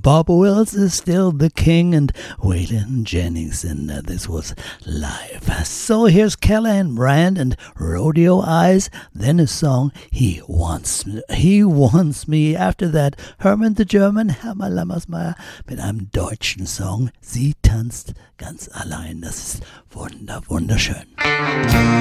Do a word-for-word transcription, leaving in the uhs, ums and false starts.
Bob Wills is still the king, and Waylon Jennings, and uh, this was live. So here's Callahan Brand and Rodeo Eyes, then a song, He Wants Me. He Wants Me. After that, Herman the German, Hermann Lammersmeyer mit einem deutschen Song, Sie tanzt ganz allein. Das ist wunder, wunderschön.